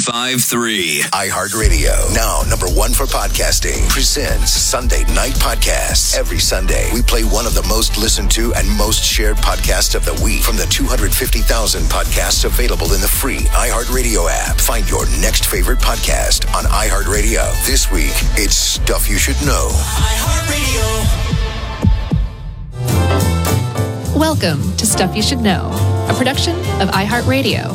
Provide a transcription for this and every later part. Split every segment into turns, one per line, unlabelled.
95.3.
iHeartRadio, now number one for podcasting, presents Sunday Night Podcasts. Every Sunday, we play one of the most listened to and most shared podcasts of the week from the 250,000 podcasts available in the free iHeartRadio app. Find your next favorite podcast on iHeartRadio. This week, it's Stuff You Should Know.
iHeartRadio. Welcome to Stuff You Should Know, a production of iHeartRadio.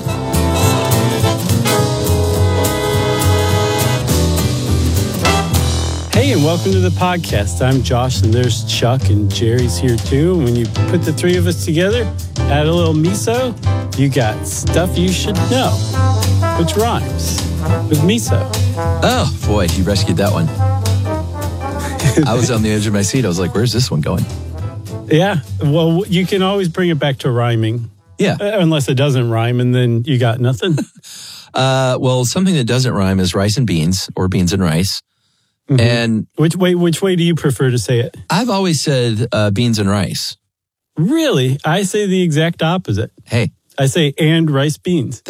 Hey, and welcome to the podcast. I'm Josh, and there's Chuck, and Jerry's here too. And when you put the three of us together, add a little miso, you got Stuff You Should Know, which rhymes with miso.
Oh, boy, you rescued that one. I was on the edge of my seat. I was like, where's this one going?
Yeah, well, you can always bring it back to rhyming.
Yeah.
Unless it doesn't rhyme, and then you got nothing.
Well, something that doesn't rhyme is rice and beans, or beans and rice.
Mm-hmm.
And
which way do you prefer to say it?
I've always said beans and rice.
Really? I say the exact opposite.
Hey.
I say and rice beans.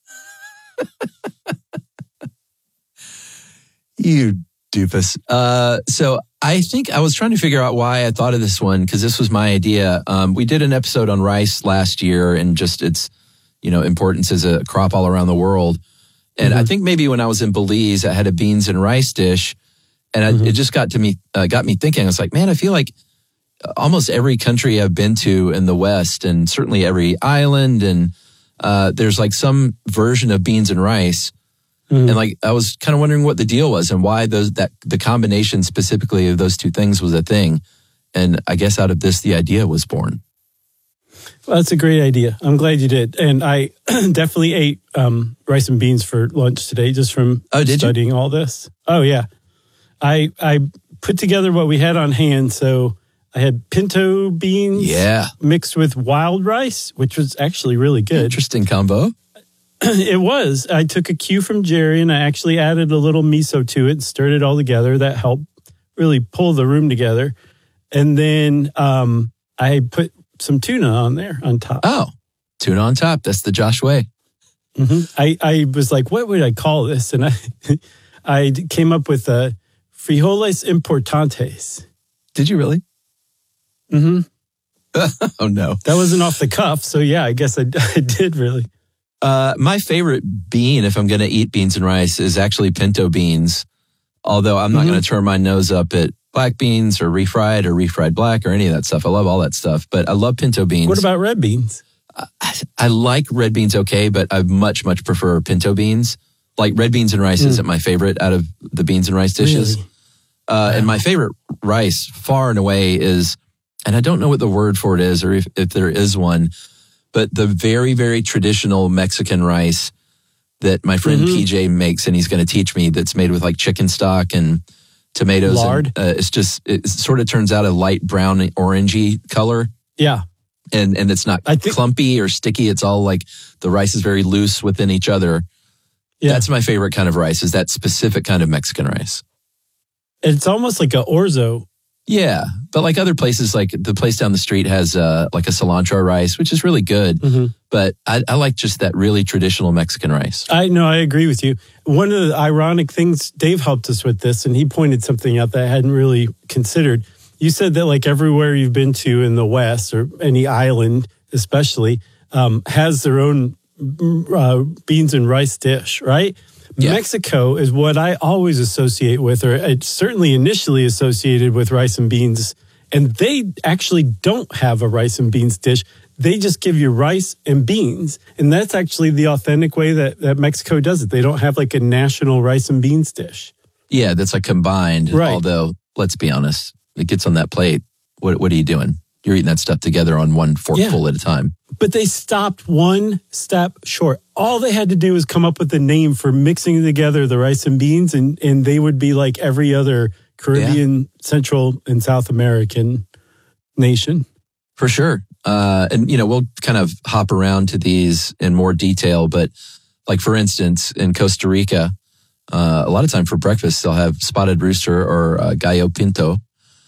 You doofus. So I think I was trying to figure out why I thought of this one, because this was my idea. We did an episode on rice last year and just its, importance as a crop all around the world. And I think maybe when I was in Belize, I had a beans and rice dish. And it just got me thinking. I was like, man, I feel like almost every country I've been to in the West, and certainly every island, and there's like some version of beans and rice. And like, I was kind of wondering what the deal was and why the combination specifically of those two things was a thing. And I guess out of this, the idea was born.
Well, that's a great idea. I'm glad you did. And I definitely ate rice and beans for lunch today, just from studying all this. Oh, yeah. I put together what we had on hand. So I had pinto beans mixed with wild rice, which was actually really good.
Interesting combo.
It was. I took a cue from Jerry, and I actually added a little miso to it and stirred it all together. That helped really pull the room together. And then I put some tuna on there on top.
Oh, tuna on top. That's the Josh way.
I was like, what would I call this? And I came up with frijoles importantes.
Did you really?
Mm-hmm.
Oh, no.
That wasn't off the cuff. So, yeah, I guess I did really.
My favorite bean, if I'm going to eat beans and rice, is actually pinto beans. Although I'm not going to turn my nose up at black beans or refried black or any of that stuff. I love all that stuff, but I love pinto beans.
What about red beans?
I like red beans okay, but I much prefer pinto beans. Like red beans and rice isn't my favorite out of the beans and rice dishes.
Really?
And my favorite rice far and away is, and I don't know what the word for it is or if there is one, but the very, very traditional Mexican rice that my friend PJ makes, and he's going to teach me, that's made with like chicken stock and tomatoes.
Lard.
And, it sort of turns out a light brown orangey color.
Yeah.
And it's not clumpy or sticky. It's all like the rice is very loose within each other. Yeah. That's my favorite kind of rice, is that specific kind of Mexican rice.
It's almost like a orzo.
Yeah, but like other places, like the place down the street has like a cilantro rice, which is really good. But I like just that really traditional Mexican rice.
I agree with you. One of the ironic things, Dave helped us with this, and he pointed something out that I hadn't really considered. You said that like everywhere you've been to in the West, or any island especially, has their own beans and rice dish, right? Yeah. Mexico is what I always associate with, or it's certainly initially associated with rice and beans. And they actually don't have a rice and beans dish. They just give you rice and beans. And that's actually the authentic way that Mexico does it. They don't have like a national rice and beans dish.
Yeah, that's like combined.
Right.
Although, let's be honest, it gets on that plate. What are you doing? You're eating that stuff together on one forkful at a time.
But they stopped one step short. All they had to do was come up with a name for mixing together the rice and beans, and they would be like every other Caribbean, Central, and South American nation.
For sure. And, we'll kind of hop around to these in more detail. But like, for instance, in Costa Rica, a lot of time for breakfast, they'll have spotted rooster or gallo pinto.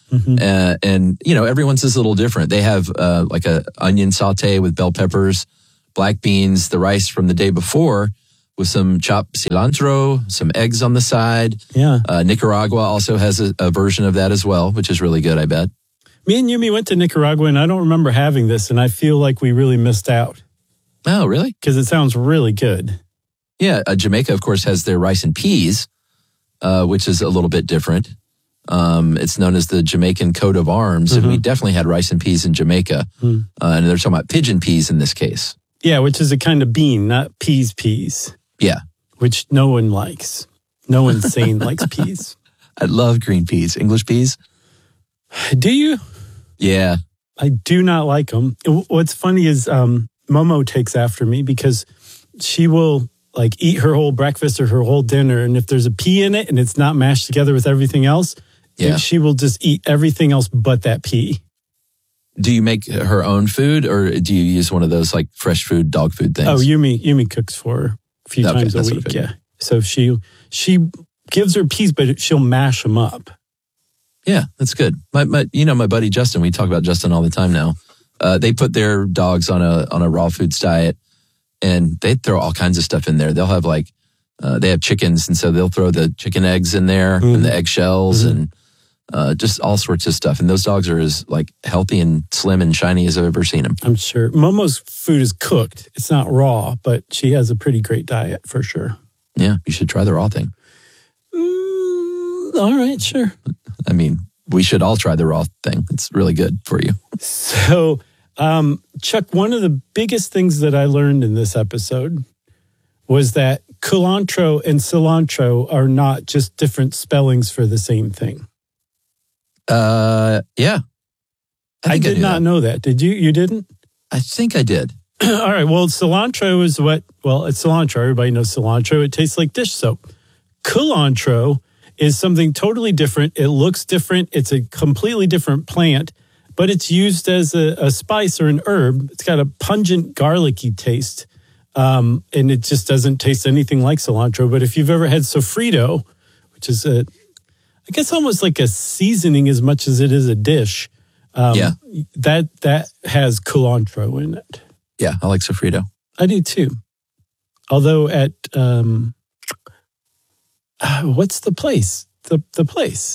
And everyone's is a little different. They have like a onion saute with bell peppers, black beans, the rice from the day before with some chopped cilantro, some eggs on the side.
Yeah.
Nicaragua also has a version of that as well, which is really good, I bet.
Me and Yumi went to Nicaragua, and I don't remember having this, and I feel like we really missed out.
Oh, really?
Because it sounds really good.
Yeah, Jamaica, of course, has their rice and peas, which is a little bit different. It's known as the Jamaican coat of arms, and we definitely had rice and peas in Jamaica. And they're talking about pigeon peas in this case.
Yeah, which is a kind of bean, not peas.
Yeah.
Which no one likes. No one sane likes peas.
I love green peas. English peas?
Do you?
Yeah.
I do not like them. What's funny is Momo takes after me because she will like eat her whole breakfast or her whole dinner, and if there's a pea in it and it's not mashed together with everything else, she will just eat everything else but that pea.
Do you make her own food, or do you use one of those like fresh food, dog food things?
Oh, Yumi cooks for her a few times a week. Yeah. So she gives her peas, but she'll mash them up.
Yeah, that's good. My buddy Justin, we talk about Justin all the time now. They put their dogs on a raw foods diet, and they throw all kinds of stuff in there. They'll have they have chickens, and so they'll throw the chicken eggs in there and the eggshells and just all sorts of stuff. And those dogs are as like healthy and slim and shiny as I've ever seen them.
I'm sure. Momo's food is cooked. It's not raw, but she has a pretty great diet for sure.
Yeah, you should try the raw thing.
All right, sure.
I mean, we should all try the raw thing. It's really good for you.
So, Chuck, one of the biggest things that I learned in this episode was that culantro and cilantro are not just different spellings for the same thing.
Yeah.
I did not know that. Did you? You didn't?
I think I did.
All right. Well, cilantro is it's cilantro. Everybody knows cilantro. It tastes like dish soap. Culantro is something totally different. It looks different. It's a completely different plant, but it's used as a spice or an herb. It's got a pungent, garlicky taste, and it just doesn't taste anything like cilantro. But if you've ever had sofrito, which is I guess almost like a seasoning as much as it is a dish, that has culantro in it.
Yeah, I like sofrito.
I do too. Although at what's the place? The place.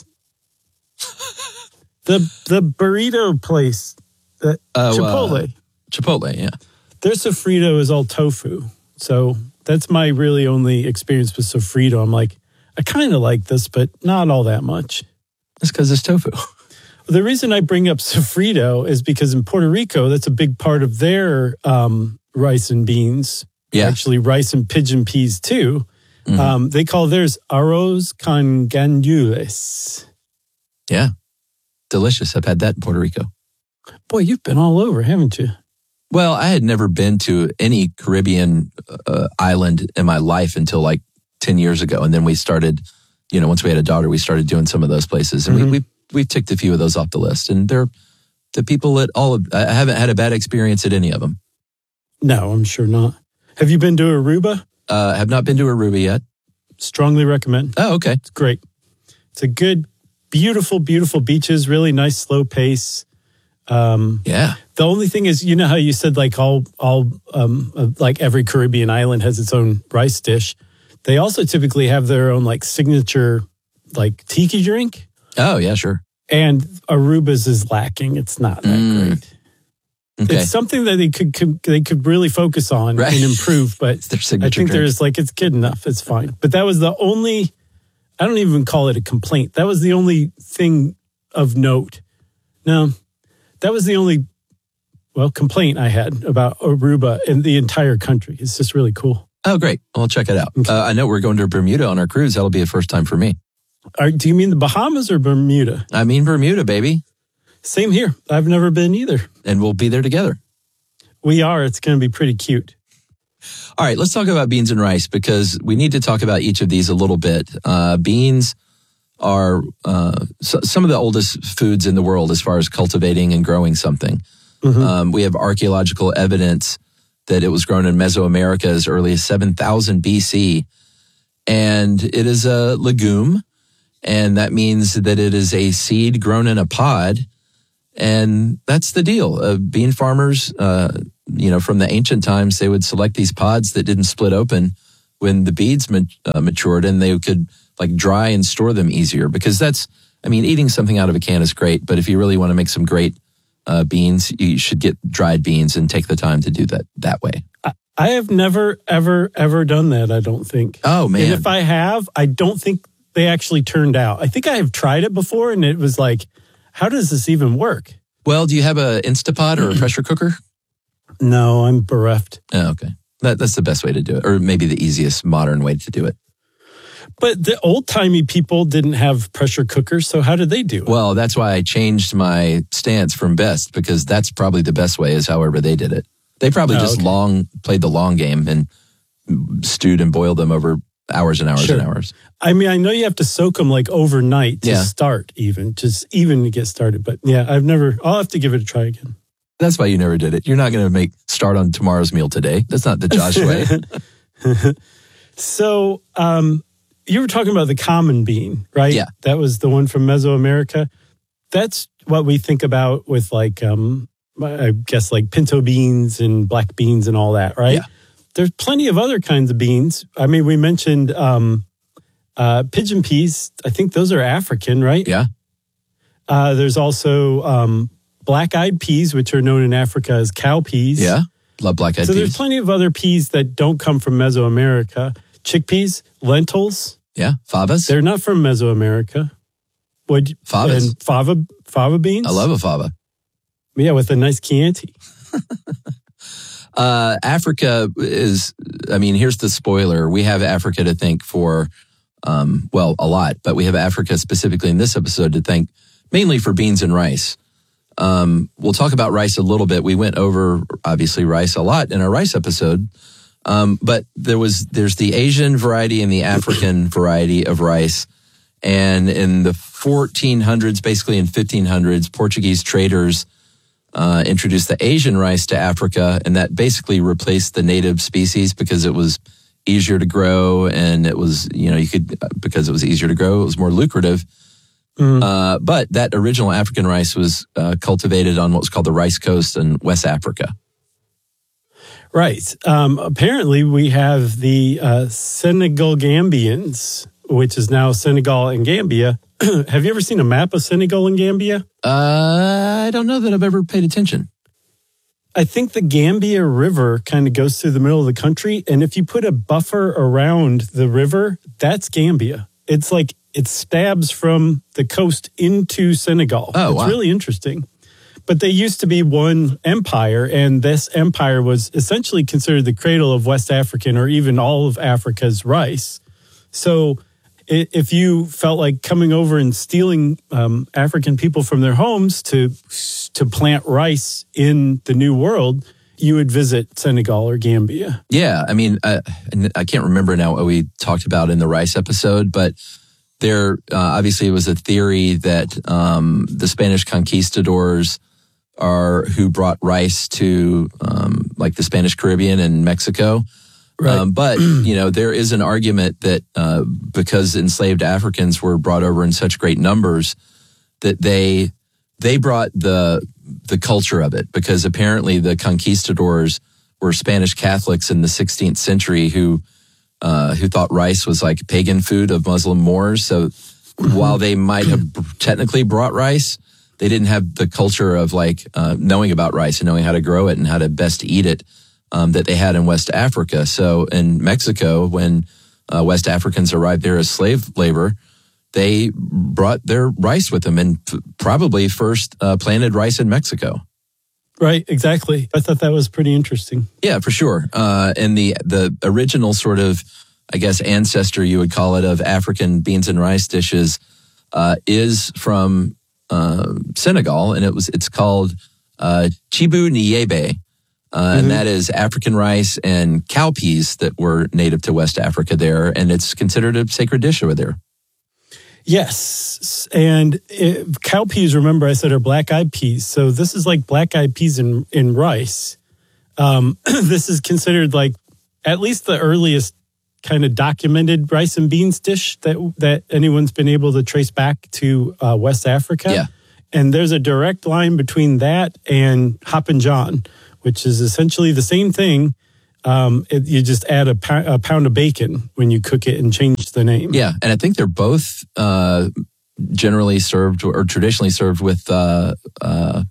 the burrito place. Chipotle.
Chipotle, yeah.
Their sofrito is all tofu. So that's my really only experience with sofrito. I'm like, I kind of like this, but not all that much.
That's because it's tofu.
The reason I bring up sofrito is because in Puerto Rico, that's a big part of their rice and beans.
Yeah.
Actually, rice and pigeon peas too. Mm-hmm. They call theirs arroz con gandules.
Yeah. Delicious. I've had that in Puerto Rico.
Boy, you've been all over, haven't you?
Well, I had never been to any Caribbean island in my life until like 10 years ago. And then we started, once we had a daughter, we started doing some of those places. And we've ticked a few of those off the list. And they're the people at I haven't had a bad experience at any of them.
No, I'm sure not. Have you been to Aruba?
Have not been to Aruba yet.
Strongly recommend.
Oh, okay.
It's great. It's a good, beautiful, beautiful beaches, really nice, slow pace.
Yeah.
The only thing is, you know how you said like like every Caribbean island has its own rice dish. They also typically have their own like signature like tiki drink.
Oh, yeah, sure.
And Aruba's is lacking. It's not that great.
Okay.
It's something that they could really focus on and improve, but
their signature
I think
drink.
there's like, it's good enough. It's fine. But that was the only, I don't even call it a complaint. That was the only thing of note. No, that was the only, complaint I had about Aruba in the entire country. It's just really cool.
Oh, great. Well, I'll check it out.
Okay.
I know we're going to Bermuda on our cruise. That'll be a first time for me.
Do you mean the Bahamas or Bermuda?
I mean Bermuda, baby.
Same here. I've never been either.
And we'll be there together.
We are. It's going to be pretty cute.
All right, let's talk about beans and rice because we need to talk about each of these a little bit. Beans are some of the oldest foods in the world as far as cultivating and growing something. Mm-hmm. We have archaeological evidence that it was grown in Mesoamerica as early as 7,000 BC. And it is a legume, and that means that it is a seed grown in a pod. And that's the deal. Bean farmers, from the ancient times, they would select these pods that didn't split open when the beans matured, and they could like dry and store them easier. Because eating something out of a can is great, but if you really want to make some great beans, you should get dried beans and take the time to do that way.
I have never, ever, ever done that, I don't think.
Oh, man.
And if I have, I don't think they actually turned out. I think I have tried it before, and it was like, how does this even work?
Well, do you have an Instapot or a pressure cooker?
No, I'm bereft.
Oh, okay. That's the best way to do it, or maybe the easiest modern way to do it.
But the old-timey people didn't have pressure cookers, so how did they do it?
Well, that's why I changed my stance from best, because that's probably the best way is however they did it. They probably played the long game and stewed and boiled them over hours and hours and hours.
I mean, I know you have to soak them like overnight to start even to get started. But yeah, I'll have to give it a try again.
That's why you never did it. You're not going to start on tomorrow's meal today. That's not the Josh way.
So you were talking about the common bean, right?
Yeah.
That was the one from Mesoamerica. That's what we think about with like, I guess like pinto beans and black beans and all that, right?
Yeah.
There's plenty of other kinds of beans. I mean, we mentioned pigeon peas. I think those are African, right?
Yeah.
There's also black-eyed peas, which are known in Africa as cow peas.
Yeah. Love black-eyed peas.
So there's plenty of other peas that don't come from Mesoamerica. Chickpeas, lentils.
Yeah. Favas.
They're not from Mesoamerica.
Favas.
And fava beans.
I love a fava.
Yeah, with a nice Chianti.
Africa is, here's the spoiler. We have Africa to thank for, a lot, but we have Africa specifically in this episode to thank mainly for beans and rice. We'll talk about rice a little bit. We went over, obviously, rice a lot in our rice episode. But there's the Asian variety and the African variety of rice. And in the 1400s, basically in 1500s, Portuguese traders introduced the Asian rice to Africa, and that basically replaced the native species because it was easier to grow, and it was, because it was easier to grow, it was more lucrative. But that original African rice was cultivated on what was called the Rice Coast in West Africa.
Right. Apparently, we have the Senegal Gambians, which is now Senegal and Gambia. Have you ever seen a map of Senegal and Gambia?
I don't know that I've ever paid attention.
I think the Gambia River kind of goes through the middle of the country, and if you put a buffer around the river, that's Gambia. It's like it stabs from the coast into Senegal.
Oh,
it's really interesting. But they used to be one empire, and this empire was essentially considered the cradle of West African or even all of Africa's rice. So if you felt like coming over and stealing African people from their homes to plant rice in the New World, you would visit Senegal or Gambia.
Yeah, I can't remember now what we talked about in the rice episode, but there obviously was a theory that the Spanish conquistadors who brought rice to like the Spanish Caribbean and Mexico.
Right.
But, there is an argument that because enslaved Africans were brought over in such great numbers that they brought the culture of it, because apparently the conquistadors were Spanish Catholics in the 16th century who thought rice was like pagan food of Muslim Moors. So while they might have technically brought rice, they didn't have the culture of like knowing about rice and knowing how to grow it and how to best eat it that they had in West Africa. So in Mexico, when West Africans arrived there as slave labor, they brought their rice with them and probably first planted rice in Mexico.
Right, exactly. I thought that was pretty interesting.
Yeah, for sure. And the original sort of, I guess, ancestor, you would call it, of African beans and rice dishes is from Senegal, and it's called Chibu Niebe. And that is African rice and cowpeas that were native to West Africa there, and it's considered a sacred dish over there.
Yes, and cowpeas, remember I said, are black-eyed peas. So this is like black-eyed peas in rice. This is considered like at least the earliest kind of documented rice and beans dish that anyone's been able to trace back to West Africa.
Yeah.
And there's a direct line between that and Hoppin' John, which is essentially the same thing, You just add a pound of bacon when you cook it and change the name.
Yeah, and I think they're both generally served or traditionally served with, why am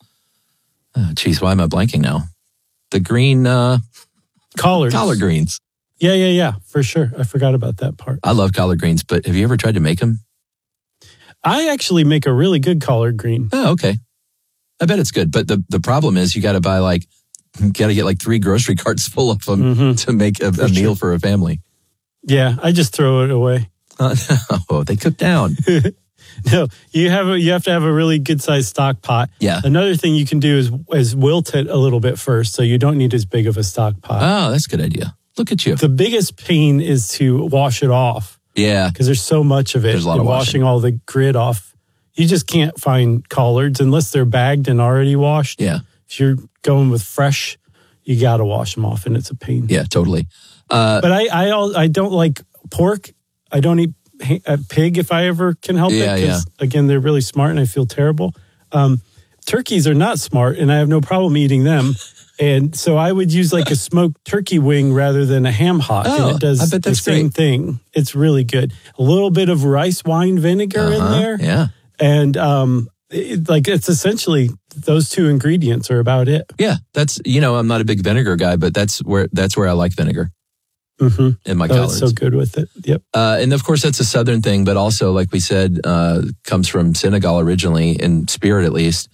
I blanking now? The green
Collards.
collard greens.
Yeah, for sure. I forgot about that part.
I love collard greens, but have you ever tried to make them?
I actually make a really good collard green.
Oh, okay. I bet it's good, but the problem is you got to buy get like 3 grocery carts full of them to make a meal for a family.
Yeah, I just throw it away.
Oh, they cook down.
No, you have to have a really good sized stock pot.
Yeah.
Another thing you can do is wilt it a little bit first, so you don't need as big of a stock pot.
Oh, that's a good idea. Look at you.
The biggest pain is to wash it off
Yeah.
because there's so much of it.
There's a lot of
washing all the grit off. You just can't find collards unless they're bagged and already washed.
Yeah.
If you're going with fresh, you got to wash them off, and it's a pain.
Yeah, totally.
But I don't like pork. I don't eat pig if I ever can help it. Because again, they're really smart, and I feel terrible. Turkeys are not smart, and I have no problem eating them. And so I would use like a smoked turkey wing rather than a ham hock.
Oh,
and it does
I bet that's
the same
great.
thing. It's really good. A little bit of rice wine vinegar in there.
Yeah.
And it's essentially those 2 ingredients are about it.
Yeah. That's, I'm not a big vinegar guy, but that's where I like vinegar in my
Oh,
collards.
it's so good with it. Yep.
And of course, that's a Southern thing, but also, like we said, comes from Senegal originally, in spirit at least.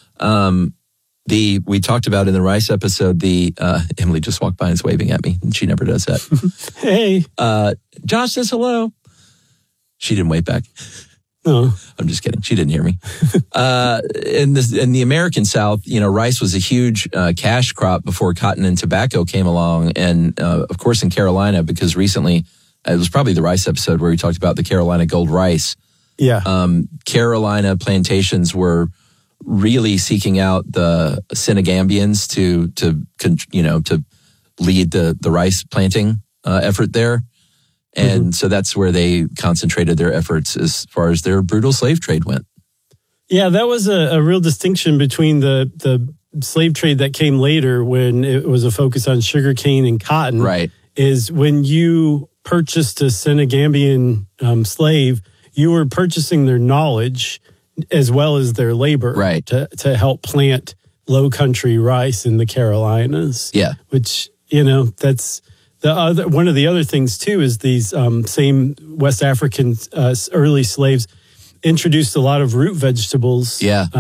We talked about in the rice episode, Emily just walked by and is waving at me, and she never does that.
Hey.
Josh says hello. She didn't wave back.
No.
I'm just kidding. She didn't hear me. In the American South, rice was a huge cash crop before cotton and tobacco came along. And of course, in Carolina, because recently, it was probably the rice episode where we talked about the Carolina gold rice.
Yeah.
Carolina plantations were really seeking out the Senegambians to lead the rice planting effort there. And so that's where they concentrated their efforts as far as their brutal slave trade went.
Yeah, that was a real distinction between the slave trade that came later when it was a focus on sugarcane and cotton.
Right.
Is when you purchased a Senegambian slave, you were purchasing their knowledge as well as their labor.
Right.
To help plant low country rice in the Carolinas.
Yeah.
Which, that's... one of the other things too is these same West African early slaves introduced a lot of root vegetables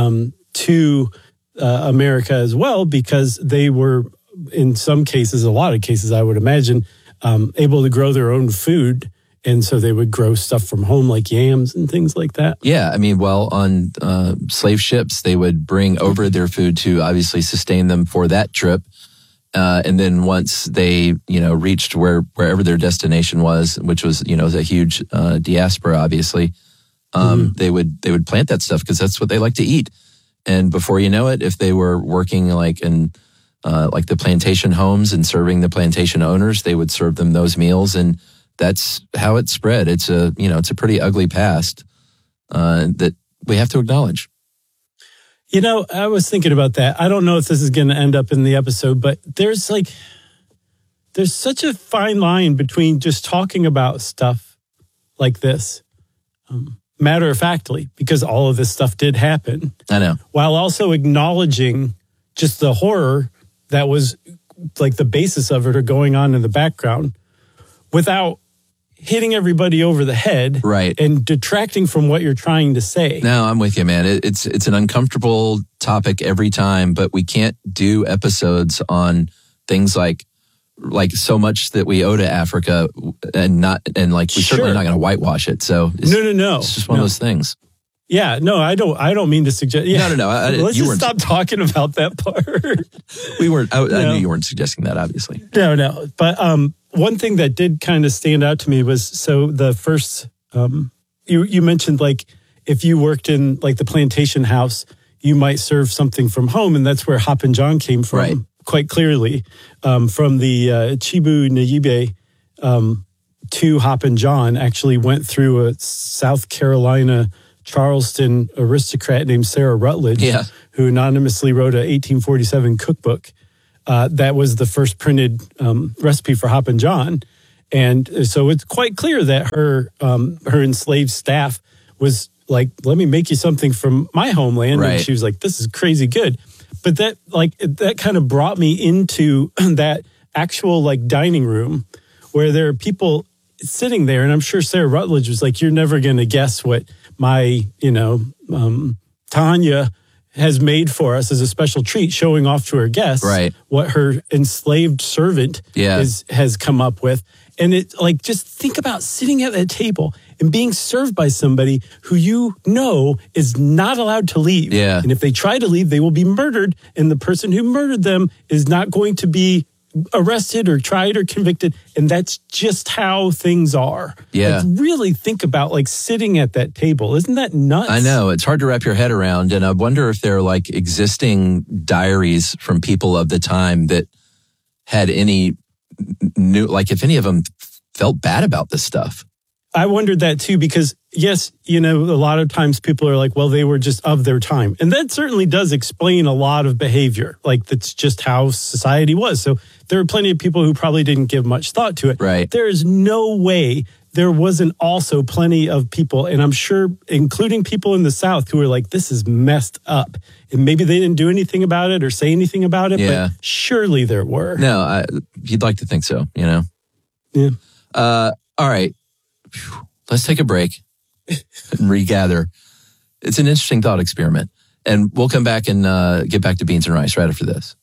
to America as well, because they were, in some cases, a lot of cases, I would imagine, able to grow their own food. And so they would grow stuff from home like yams and things like that.
Yeah. I mean, on slave ships, they would bring over their food to obviously sustain them for that trip. And then once they, reached wherever their destination was, which was, a huge diaspora, obviously, they would plant that stuff because that's what they like to eat. And before you know it, if they were working in the plantation homes and serving the plantation owners, they would serve them those meals, and that's how it spread. It's a pretty ugly past that we have to acknowledge.
I was thinking about that. I don't know if this is going to end up in the episode, but there's such a fine line between just talking about stuff like this, matter of factly, because all of this stuff did happen.
I know.
While also acknowledging just the horror that was like the basis of it or going on in the background without hitting everybody over the head,
right,
and detracting from what you're trying to say.
No, I'm with you, man. It's an uncomfortable topic every time, but we can't do episodes on things like so much that we owe to Africa, and we're certainly not going to whitewash it. So
no,
it's just one of those things.
Yeah, no, I don't mean to suggest. Yeah.
No.
Let's just stop talking about that part.
We weren't. I knew you weren't suggesting that, obviously.
No. But one thing that did kind of stand out to me was the first. You mentioned if you worked in the plantation house, you might serve something from home, and that's where Hoppin' John came from.
Right.
Quite clearly, from the Chibu Nyibe to Hoppin' John actually went through a South Carolina Charleston aristocrat named Sarah Rutledge, who anonymously wrote a 1847 cookbook. that was the first printed recipe for Hoppin' John. And so it's quite clear that her enslaved staff was like, let me make you something from my homeland.
Right.
And she was like, this is crazy good. But that kind of brought me into that actual like dining room where there are people sitting there. And I'm sure Sarah Rutledge was like, you're never going to guess what my, Tanya has made for us as a special treat, showing off to her guests what her enslaved servant has come up with. And it like, just think about sitting at that table and being served by somebody who is not allowed to leave.
Yeah.
And if they try to leave, they will be murdered. And the person who murdered them is not going to be arrested or tried or convicted. And that's just how things are.
Yeah.
Like, really think about like sitting at that table. Isn't that nuts?
I know. It's hard to wrap your head around. And I wonder if there are like existing diaries from people of the time that had any new, like if any of them felt bad about this stuff.
I wondered that too, because yes, a lot of times people are like, well, they were just of their time. And that certainly does explain a lot of behavior. Like that's just how society was. So there are plenty of people who probably didn't give much thought to it.
Right.
There is no way there wasn't also plenty of people, and I'm sure including people in the South who were like, this is messed up. And maybe they didn't do anything about it or say anything about it, but surely there were.
No, you'd like to think so,
Yeah.
All right. Let's take a break and regather. It's an interesting thought experiment. And we'll come back and get back to beans and rice right after this.